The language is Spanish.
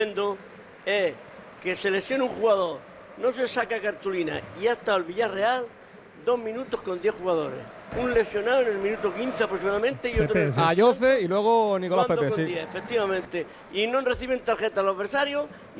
es que se lesiona un jugador, no se saca cartulina y ha estado el Villarreal 2 minutos con 10 jugadores. Un lesionado en el minuto 15 aproximadamente y otro en el Ayoce y luego Nicolás jugando Pepe, con sí. 10, efectivamente. Y no reciben tarjeta los adversarios.